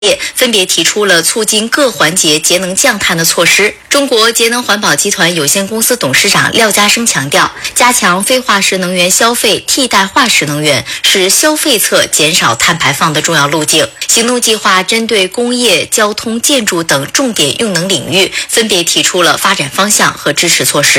分别提出了促进各环节节能降碳的措施。中国节能环保集团有限公司董事长廖家生强调，加强非化石能源消费，替代化石能源是消费侧减少碳排放的重要路径。行动计划针对工业、交通、建筑等重点用能领域，分别提出了发展方向和支持措施。